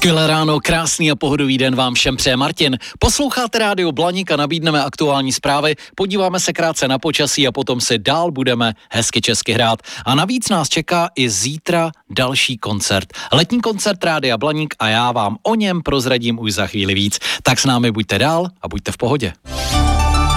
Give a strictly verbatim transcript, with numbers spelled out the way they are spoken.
Skvělé ráno, krásný a pohodový den vám všem přeje Martin. Posloucháte Rádio Blaník a nabídneme aktuální zprávy, podíváme se krátce na počasí a potom si dál budeme hezky česky hrát. A navíc nás čeká i zítra další koncert. Letní koncert Rádia Blaník a já vám o něm prozradím už za chvíli víc. Tak s námi buďte dál a buďte v pohodě.